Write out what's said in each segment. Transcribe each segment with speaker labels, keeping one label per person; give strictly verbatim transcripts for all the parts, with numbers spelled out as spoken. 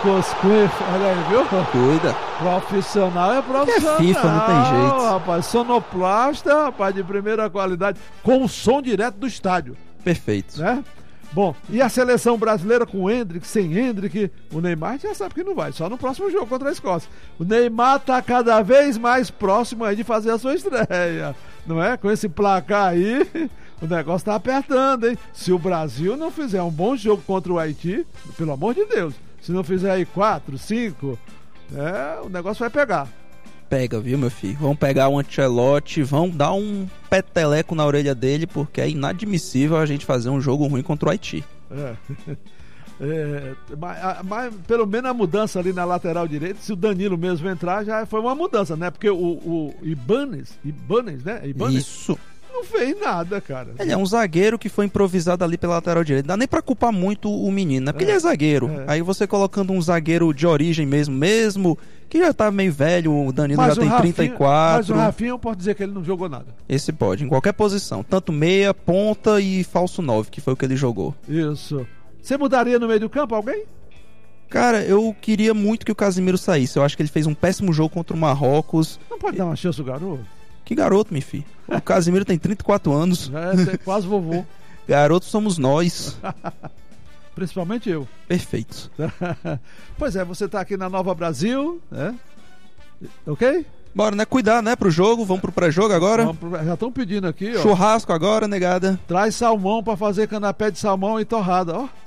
Speaker 1: Marcos Cliff, olha aí, viu?
Speaker 2: Cuida.
Speaker 1: Profissional é profissional.
Speaker 2: É FIFA, não tem jeito.
Speaker 1: Rapaz, sonoplasta, rapaz, de primeira qualidade, com o som direto do estádio.
Speaker 2: Perfeito.
Speaker 1: Né? Bom, e a seleção brasileira com Endrick, sem Endrick, o Neymar já sabe que não vai, só no próximo jogo contra a Escócia. O Neymar tá cada vez mais próximo aí de fazer a sua estreia, não é? Com esse placar aí, o negócio tá apertando, hein? Se o Brasil não fizer um bom jogo contra o Haiti, pelo amor de Deus, se não fizer aí quatro, cinco, é, o negócio vai pegar.
Speaker 2: Pega, viu, meu filho? Vão pegar o Ancelotti, vão dar um peteleco na orelha dele, porque é inadmissível a gente fazer um jogo ruim contra o Haiti.
Speaker 1: É. É, mas, mas pelo menos a mudança ali na lateral direita, se o Danilo mesmo entrar, já foi uma mudança, né? Porque o, o Ibanez, Ibanez, né? Ibanez,
Speaker 2: Isso.
Speaker 1: não fez nada, cara.
Speaker 2: Ele é um zagueiro que foi improvisado ali pela lateral direita. Não dá nem pra culpar muito o menino, né? Porque é, ele é zagueiro. É. Aí você colocando um zagueiro de origem mesmo, mesmo que já tá meio velho, o Danilo mas já o tem Rafinha, trinta e quatro.
Speaker 1: Mas o Rafinha eu posso dizer que ele não jogou nada.
Speaker 2: Esse pode, em qualquer posição. Tanto meia, ponta e falso nove, que foi o que ele jogou.
Speaker 1: Isso. Você mudaria no meio do campo alguém?
Speaker 2: Cara, eu queria muito que o Casemiro saísse. Eu acho que ele fez um péssimo jogo contra o Marrocos.
Speaker 1: Não pode dar uma chance ao garoto?
Speaker 2: Que garoto, meu filho. O Casemiro tem trinta e quatro anos.
Speaker 1: É, quase vovô.
Speaker 2: Garoto somos nós.
Speaker 1: Principalmente eu.
Speaker 2: Perfeito.
Speaker 1: Pois é, você tá aqui na Nova Brasil, né? Ok?
Speaker 2: Bora, né? Cuidar, né? Pro jogo. Vamos pro pré-jogo agora.
Speaker 1: Pro... Já estão pedindo aqui, ó.
Speaker 2: Churrasco agora, negada.
Speaker 1: Traz salmão pra fazer canapé de salmão e torrada, ó.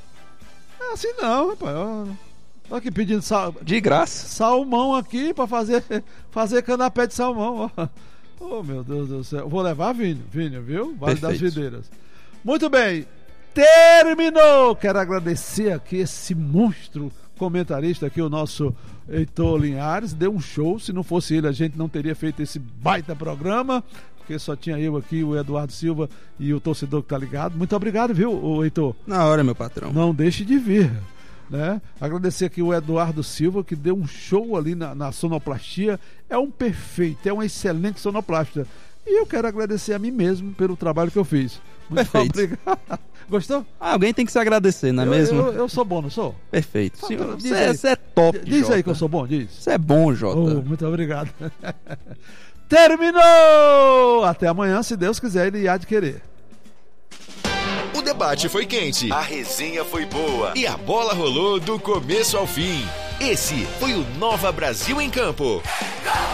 Speaker 1: É assim não, rapaz. Ó. Tô aqui pedindo sal...
Speaker 2: De graça.
Speaker 1: Salmão aqui pra fazer, fazer canapé de salmão, ó. Oh, meu Deus do céu. Vou levar vinho, vinho, viu? Vale das Videiras. Muito bem. Terminou! Quero agradecer aqui esse monstro comentarista aqui, o nosso Heitor Linhares. Deu um show. Se não fosse ele, a gente não teria feito esse baita programa, porque só tinha eu aqui, o Eduardo Silva e o torcedor que tá ligado. Muito obrigado, viu, Heitor?
Speaker 2: Na hora, meu patrão.
Speaker 1: Não deixe de vir. Né? Agradecer aqui o Eduardo Silva, que deu um show ali na, na sonoplastia. É um perfeito, é um excelente sonoplasta. E eu quero agradecer a mim mesmo pelo trabalho que eu fiz. Muito
Speaker 2: perfeito.
Speaker 1: Obrigado. Gostou?
Speaker 2: Ah, alguém tem que se agradecer, não é
Speaker 1: eu,
Speaker 2: mesmo?
Speaker 1: Eu, eu sou bom, não sou?
Speaker 2: Perfeito.
Speaker 1: Fala,
Speaker 2: Senhor,
Speaker 1: diz
Speaker 2: você,
Speaker 1: aí.
Speaker 2: é, você é top,
Speaker 1: Diz
Speaker 2: Jota.
Speaker 1: aí que eu sou bom, diz.
Speaker 2: Você é bom, Jota.
Speaker 1: Oh, muito obrigado. Terminou! Até amanhã, se Deus quiser, ele há de querer.
Speaker 3: O debate foi quente, a resenha foi boa e a bola rolou do começo ao fim. Esse foi o Nova Brasil em Campo.